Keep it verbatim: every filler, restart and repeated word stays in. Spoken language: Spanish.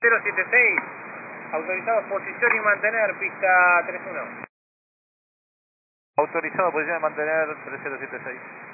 cero siete seis, autorizado posición y mantener, pista tres uno. Autorizado posición de mantener tres cero siete seis.